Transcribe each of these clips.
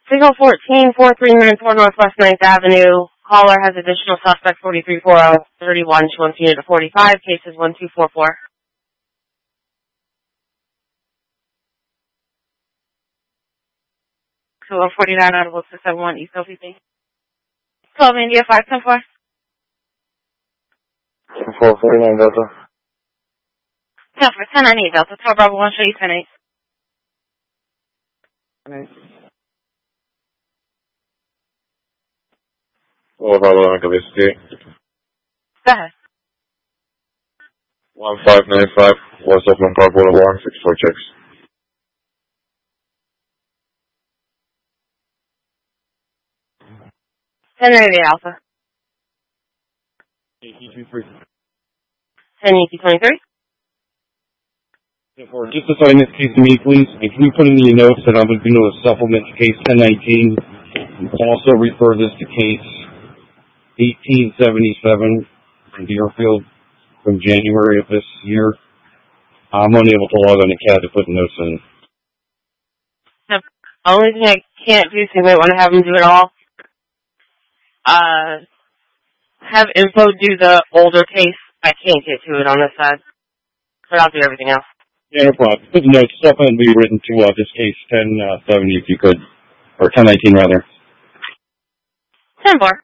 Signal 14, 4394 Northwest 9th Avenue. Caller has additional suspect 434031. She wants unit to 45. Cases 1244. So 149 out of 671 East OPC. 12 India 510 449 Delta. Yeah, for 1098 Delta. 12 Bravo 1, show you 10-8. 10-8. Oh, Bravo 1, capacity. Go ahead. 1595, West Oakland Park Boulevard, 64 checks. $10.98 Alpha. 1823. 10-23. Just assign this case to me, please. And can you put in the notes that I'm going to do a supplement to case 1019? And also refer this to case 1877 from Deerfield from January of this year. I'm unable to log on the CAD to put notes in. The only thing I can't do, so you might want to have them do it all. Have info do the older case. I can't get to it on this side. But I'll do everything else. Yeah, no problem. Put the notes, supplement be written to this case 1070 if you could. Or 1019 rather. 10-4.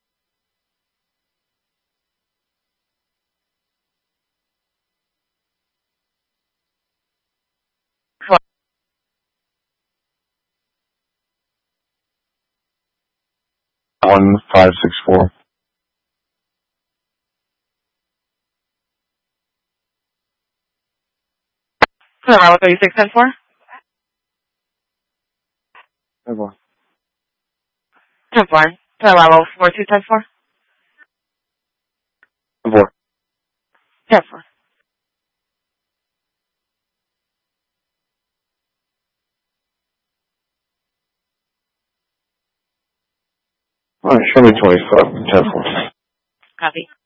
One 564. Bravo 36 10-4. 10-4. 10-4. Bravo 42 10-4. 10-4. 10-4. Alright, show me 25. 10-4. Copy.